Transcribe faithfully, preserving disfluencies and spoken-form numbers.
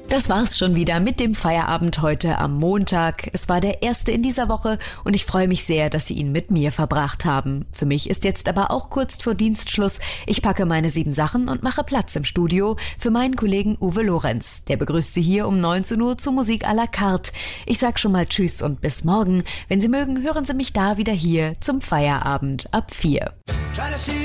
Das war's schon wieder mit dem Feierabend heute am Montag. Es war der erste in dieser Woche und ich freue mich sehr, dass Sie ihn mit mir verbracht haben. Für mich ist jetzt aber auch kurz vor Dienstschluss. Ich packe meine sieben Sachen und mache Platz im Studio für meinen Kollegen Uwe Lorenz. Der begrüßt Sie hier um neunzehn Uhr zu Musik à la carte. Ich sag schon mal Tschüss und bis morgen. Wenn Sie mögen, hören Sie mich da wieder hier zum Feierabend ab vier.